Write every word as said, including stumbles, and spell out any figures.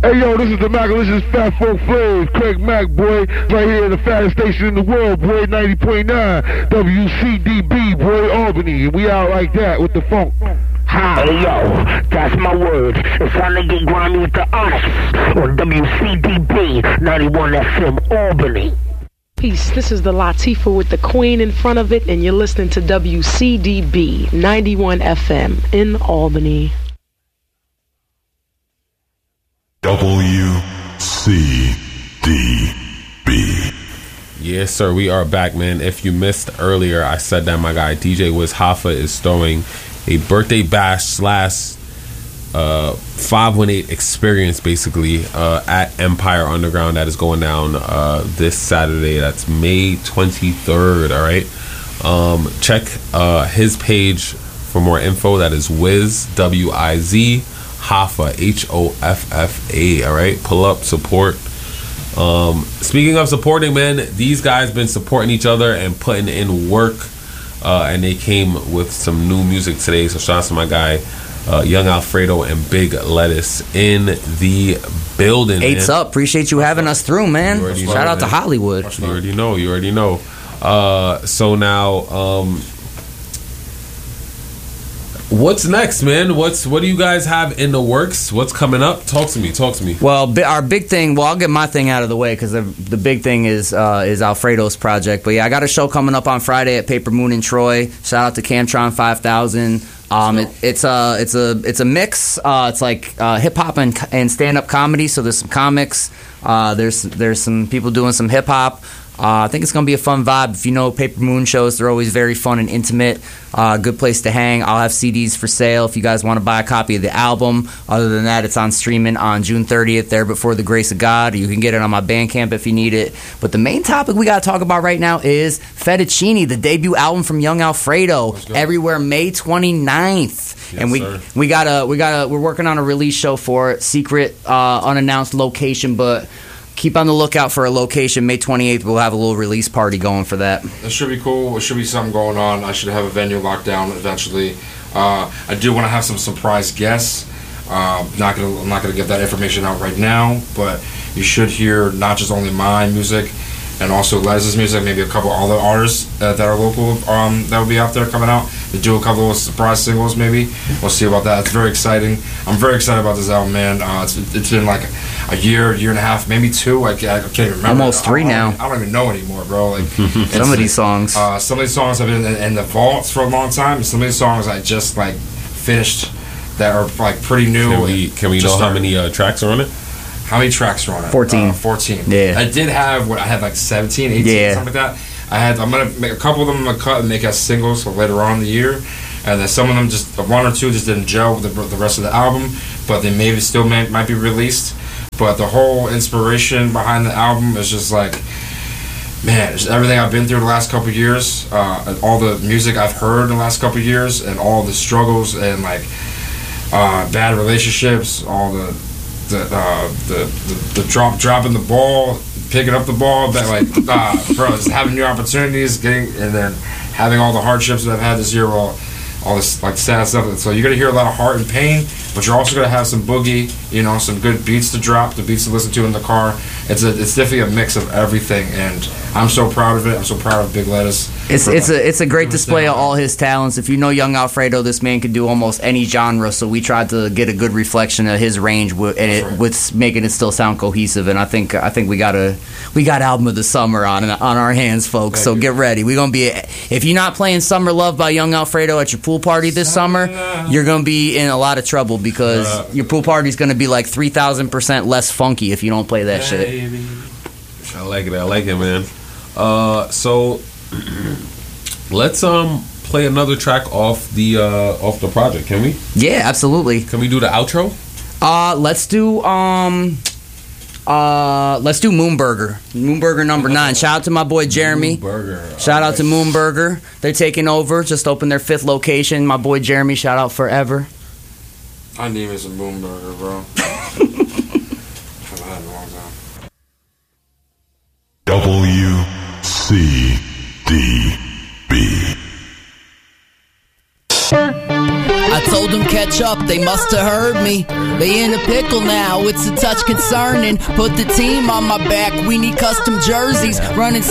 Hey yo, this is the Magalicious Fat Folk Flaves, Craig Mack, boy, right here at the fattest station in the world, boy, ninety point nine, W C D B, boy, Albany, and we out like that with the funk. Ha. Hey yo, that's my word. It's time to get grimy with the artists on W C D B ninety-one F M Albany. Peace, this is the Latifah with the Queen in front of it, and you're listening to W C D B ninety-one F M in Albany. W C D B. Yes, sir. We are back, man. If you missed earlier, I said that my guy D J Wiz Hoffa is throwing a birthday bash slash uh, five one eight experience, basically, uh, at Empire Underground. That is going down uh, this Saturday. That's May twenty-third. All right. Um, check uh, his page for more info. That is Wiz, W I Z. Hoffa, H O F F A, all right? Pull up, support. Um, speaking of supporting, man, these guys been supporting each other and putting in work, uh, and they came with some new music today, so shout out to my guy, uh, Young Alfredo and Big Lettuce in the building, Eight's man. up. Appreciate you having us through, man. Shout know, out man. to Hollywood. You already know, you already know. Uh, so now, um... what's next, man? What's what do you guys have in the works? What's coming up? Talk to me. Talk to me. Well, our big thing. Well, I'll get my thing out of the way because the, the big thing is uh, is Alfredo's project. But yeah, I got a show coming up on Friday at Paper Moon in Troy. Shout out to Camtron five thousand. Um, it, it's a it's a it's a mix. Uh, it's like uh, hip hop and and stand up comedy. So there's some comics. Uh, there's there's some people doing some hip hop. Uh, I think it's going to be a fun vibe. If you know Paper Moon shows, they're always very fun and intimate. Uh, good place to hang. I'll have C Ds for sale if you guys want to buy a copy of the album. Other than that, it's on streaming on June thirtieth, There Before the Grace of God. You can get it on my Bandcamp if you need it. But the main topic we got to talk about right now is Fettuccine, the debut album from Young Alfredo. Everywhere May twenty-ninth. Yes, and we sir. we got a we got a we're working on a release show for it. Secret, uh, unannounced location, but keep on the lookout for a location. May twenty-eighth, we'll have a little release party going for that. It should be cool. It should be something going on. I should have a venue locked down eventually. Uh, I do want to have some surprise guests. Uh, not gonna, I'm not going to get that information out right now, but you should hear not just only my music and also Les's music, maybe a couple other artists uh, that are local um, that will be out there coming out. To do a couple of surprise singles, maybe. We'll see about that. It's very exciting. I'm very excited about this album, man. Uh, it's, it's been like a year, year and a half, maybe two. I, I can't even remember. Almost three I, I now. I don't even know anymore, bro. Like some of these songs. Uh, some of these songs have been in, in the vaults for a long time. And some of these songs I just like finished that are like pretty new. Can we can we know started. how many uh, tracks are on it? How many tracks are on it? fourteen. Uh, fourteen. Yeah. I did have what I had like seventeen, eighteen, yeah. something like that. I had. I'm gonna make a couple of them. I'm gonna cut and make as singles for later on in the year, and then some of them just one or two just didn't gel with the, the rest of the album, but they maybe still may, might be released. But the whole inspiration behind the album is just like, man, just everything I've been through the last couple of years, uh, and all the music I've heard in the last couple of years, and all the struggles and like uh, bad relationships, all the the, uh, the the the drop dropping the ball. Picking up the ball, but like, uh, bro, just having new opportunities, getting, and then having all the hardships that I've had this year, all, all this like sad stuff. So you're gonna hear a lot of heart and pain, but you're also gonna have some boogie, you know, some good beats to drop, the beats to listen to in the car. It's a, it's definitely a mix of everything, and I'm so proud of it. I'm so proud of Big Lettuce. It's it's a it's a great display of all his talents. If you know Young Alfredo, this man can do almost any genre. So we tried to get a good reflection of his range, with, and it, right. with making it still sound cohesive. And I think I think we got a we got album of the summer on on our hands, folks. Thank so you. Get ready. We're gonna be if you're not playing "Summer Love" by Young Alfredo at your pool party this summer, you're gonna be in a lot of trouble because uh, your pool party is gonna be like three thousand percent less funky if you don't play that baby. shit. I like it. I like it, man. Uh, so let's um play another track off the uh off the project. Can we? Yeah, absolutely. Can we do the outro? Uh, let's do um. Uh, let's do Moonburger. Moonburger number nine. Shout out to my boy Jeremy. Moonburger. Shout out to Moonburger. They're taking over. Just opened their fifth location. My boy Jeremy. Shout out forever. I need me some Moonburger, bro. I've had it a long time. W C D B. I told him catch up, they must have heard me. They in a pickle now, it's a touch concerning. Put the team on my back, we need custom jerseys. Running